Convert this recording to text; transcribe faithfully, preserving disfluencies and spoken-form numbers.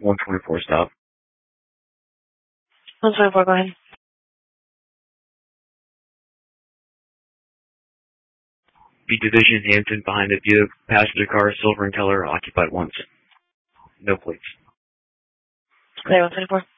one twenty-four, stop. one twenty-four, go ahead. B Division, Hampton, behind it, Buick, passenger car, silver in color, occupied once. No plates. Clear, one twenty-four.